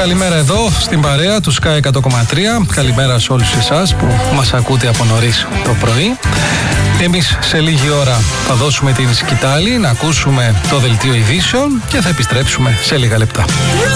καλημέρα εδώ στην παρέα του Sky 100,3. Καλημέρα σε όλους εσάς που μας ακούτε από νωρίς το πρωί. Εμείς σε λίγη ώρα θα δώσουμε την σκητάλη να ακούσουμε το δελτίο ειδήσεων και θα επιστρέψουμε σε λίγα λεπτά.